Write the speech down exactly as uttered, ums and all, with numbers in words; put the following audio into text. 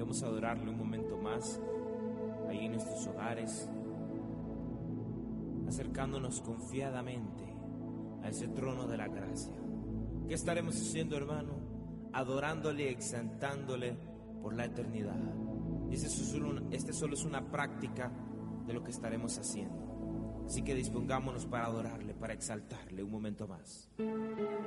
Vamos a adorarle un momento más ahí en nuestros hogares, acercándonos confiadamente a ese trono de la gracia. ¿Qué estaremos haciendo, hermano? Adorándole y exaltándole por la eternidad. Y este solo, este solo es una práctica de lo que estaremos haciendo. Así que dispongámonos para adorarle, para exaltarle un momento más.